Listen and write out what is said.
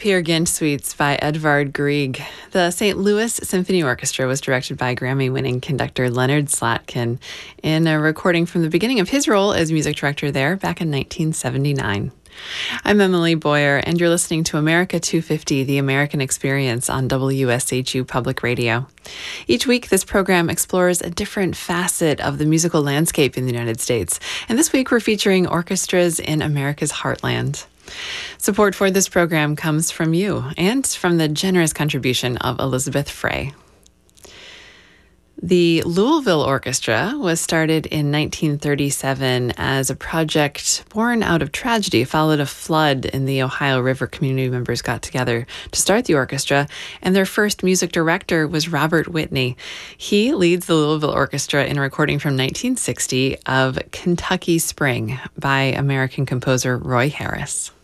Peer Gynt Suites by Edvard Grieg. The St. Louis Symphony Orchestra was directed by Grammy-winning conductor Leonard Slatkin in a recording from the beginning of his role as music director there back in 1979. I'm Emily Boyer, and you're listening to America 250, The American Experience on WSHU Public Radio. Each week, this program explores a different facet of the musical landscape in the United States, and this week we're featuring orchestras in America's heartland. Support for this program comes from you and from the generous contribution of Elizabeth Frey. The Louisville Orchestra was started in 1937 as a project born out of tragedy. Followed a flood in the Ohio River. Community members got together to start the orchestra, and their first music director was Robert Whitney. He leads the Louisville Orchestra in a recording from 1960 of Kentucky Spring by American composer Roy Harris.